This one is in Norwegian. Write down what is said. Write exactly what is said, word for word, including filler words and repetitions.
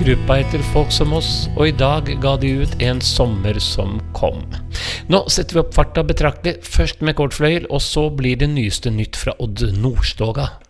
Gruppa heter Folk som oss, og i dag ga de ut En sommer som kom. Nå setter vi opp farta betraktelig, først med kortfløyel, og så blir det nyeste nytt fra Odd Nordstoga.